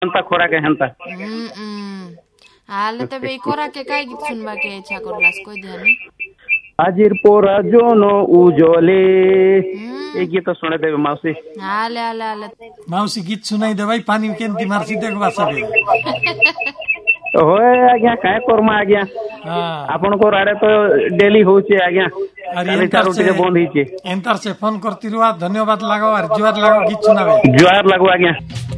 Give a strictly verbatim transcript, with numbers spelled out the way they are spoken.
हेंता खोरा के हेंता हाल तबे कोरा के काय गीत सुनबा के इच्छा करलास कोई ध्यान नहीं आजिर पोरा जोनो उजले ए गीत सुने देबे मौसी हाले हाले हाले मौसी गीत सुनाई दे भाई पानी केंती मारसी देखो बासबे होए आज्ञा काय करमा आज्ञा आपन को राडे तो डेली होचे आज्ञा काली चारो टिके बंद हिचे एंतर से फोन करतिरुआ धन्यवाद लगाओ और जुआर लगाओ गीत सुनाबे जुआर लागो आज्ञा।